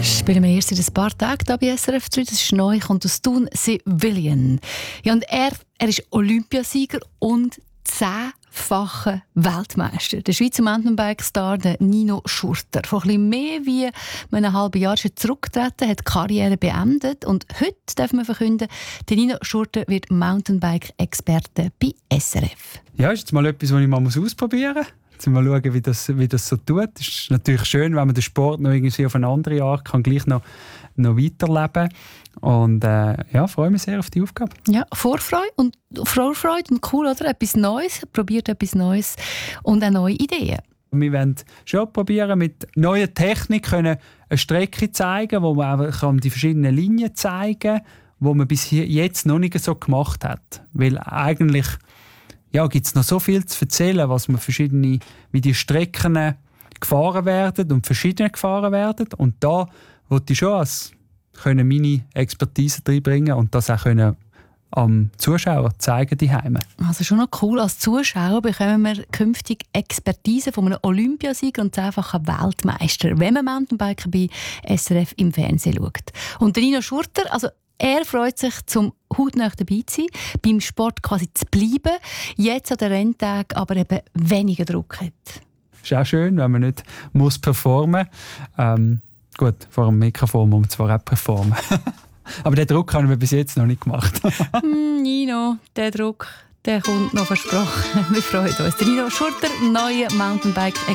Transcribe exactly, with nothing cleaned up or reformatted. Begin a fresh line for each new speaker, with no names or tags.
Spielen wir erst in ein paar Tagen hier bei S R F drei. Das ist neu, kommt aus Thun, Civilian. Ja, und er, er ist Olympiasieger und zehnfacher Weltmeister. Der Schweizer Mountainbike-Star Nino Schurter. Vor ein bisschen mehr wie einem halben Jahr ist er zurückgetreten, hat die Karriere beendet und heute dürfen wir verkünden, der Nino Schurter wird Mountainbike-Experte bei S R F.
Ja, ist jetzt mal etwas, was ich mal ausprobieren muss. Jetzt mal schauen, wie das, wie das so tut. Es ist natürlich schön, wenn man den Sport noch irgendwie auf eine andere Art kann, gleich noch, noch weiterleben. Und äh, ja, freue mich sehr auf die Aufgabe.
Ja, Vorfreude und Vorfreude und cool, oder? Etwas Neues, probiert etwas Neues und auch neue Ideen.
Wir wollen schon probieren, mit neuer Technik können eine Strecke zeigen, wo man auch die verschiedenen Linien zeigen kann, die man bis jetzt noch nicht so gemacht hat. Weil eigentlich ja, gibt es noch so viel zu erzählen, was man verschiedene, wie die Strecken gefahren werden und verschiedene gefahren werden. Und da wollte ich schon als, können meine Expertise reinbringen und das auch können am Zuschauer zeigen, die Heime.
Also schon noch cool. Als Zuschauer bekommen wir künftig Expertise von einem Olympiasieger und zehnfachen Weltmeister, wenn man Mountainbiker bei S R F im Fernsehen schaut. Und der Nino Schurter, also er freut sich, zum hautnah dabei zu sein, beim Sport quasi zu bleiben, jetzt an den Renntag aber eben weniger Druck hat.
Ist auch schön, wenn man nicht muss performen muss. Ähm, gut, vor dem Mikrofon muss man zwar auch performen. Aber den Druck haben wir bis jetzt noch nicht gemacht.
mm, Nino, der Druck, der kommt noch versprochen. Wir freuen uns. Der Nino Schurter, neuer Mountainbike